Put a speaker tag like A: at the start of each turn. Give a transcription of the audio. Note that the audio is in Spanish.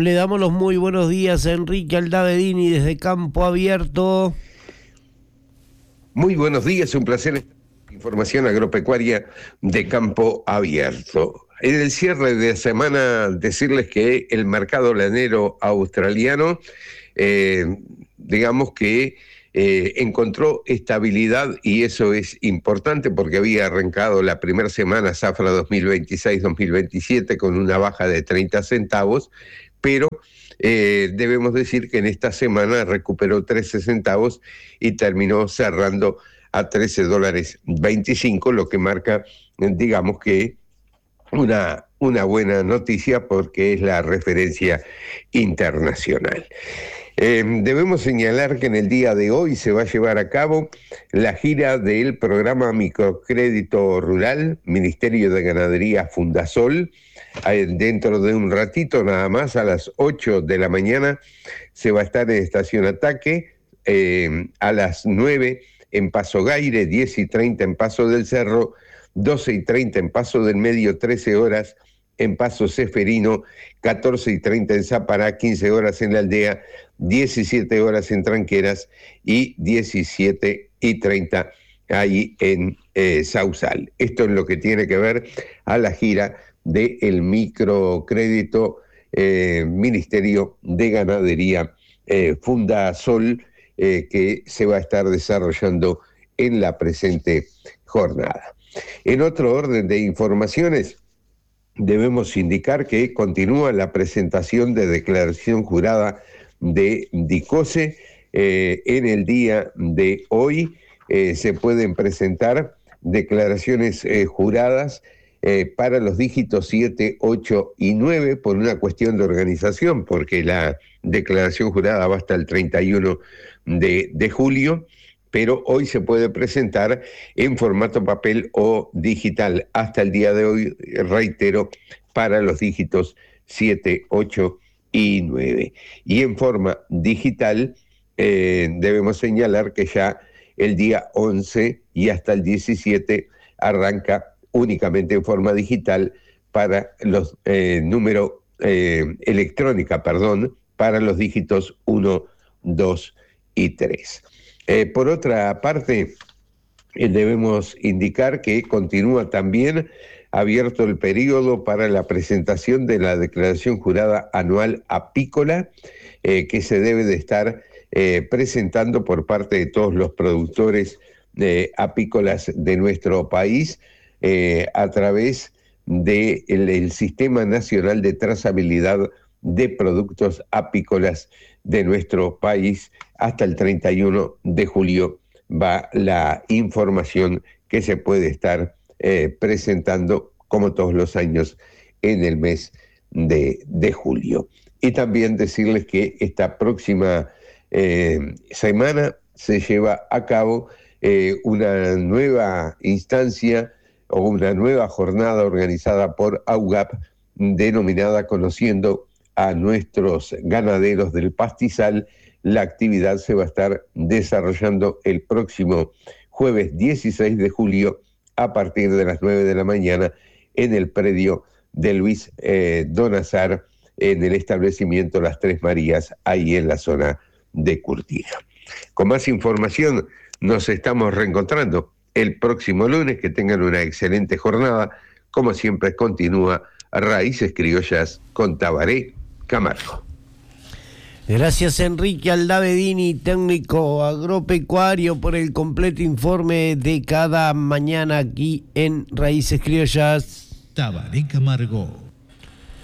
A: Le damos los muy buenos días a Enrique Aldavedini desde Campo Abierto.
B: Muy buenos días, un placer. Información agropecuaria de Campo Abierto. En el cierre de semana, decirles que el mercado lanero australiano, digamos que encontró estabilidad, y eso es importante porque había arrancado la primera semana zafra 2026-2027 con una baja de 30 centavos, pero debemos decir que en esta semana recuperó 13 centavos y terminó cerrando a $13.25, lo que marca, digamos que una buena noticia porque es la referencia internacional. Debemos señalar que en el día de hoy se va a llevar a cabo la gira del programa Microcrédito Rural, Ministerio de Ganadería Fundasol. Dentro de un ratito nada más, a las 8 de la mañana, se va a estar en Estación Ataque, a las 9 en Paso Gaire, 10:30 en Paso del Cerro, 12:30 en Paso del Medio, 13 horas en Paso Ceferino, 14:30 en Zapará, 15 horas en La Aldea, 17 horas en Tranqueras y 17:30 ahí en Sausal. Esto es lo que tiene que ver a la gira del microcrédito Ministerio de Ganadería Fundasol, que se va a estar desarrollando en la presente jornada. En otro orden de informaciones, debemos indicar que continúa la presentación de declaración jurada de DICOSE. En el día de hoy se pueden presentar declaraciones juradas para los dígitos 7, 8 y 9 por una cuestión de organización, porque la declaración jurada va hasta el 31 de julio, pero hoy se puede presentar en formato papel o digital hasta el día de hoy, reitero, para los dígitos 7, 8 y 9. Y en forma digital debemos señalar que ya el día 11 y hasta el 17 arranca únicamente en forma digital para los número electrónica, para los dígitos 1, 2 y 3. Por otra parte, debemos indicar que continúa también abierto el periodo para la presentación de la declaración jurada anual apícola, que se debe de estar presentando por parte de todos los productores apícolas de nuestro país, a través del Sistema Nacional de Trazabilidad de Productos Apícolas de nuestro país. Hasta el 31 de julio va la información que se puede estar presentando, como todos los años, en el mes de julio. Y también decirles que esta próxima semana se lleva a cabo una nueva instancia o una nueva jornada organizada por AUGAP, denominada Conociendo a nuestros ganaderos del pastizal. La actividad se va a estar desarrollando el próximo jueves 16 de julio a partir de las 9 de la mañana en el predio de Luis Donazar, en el establecimiento Las Tres Marías, ahí en la zona de Curtiga. Con más información nos estamos reencontrando el próximo lunes. Que tengan una excelente jornada. Como siempre, continúa Raíces Criollas con Tabaré Camargo.
A: Gracias, Enrique Aldavedini, técnico agropecuario, por el completo informe de cada mañana aquí en Raíces Criollas.
C: Tabaré Camargo.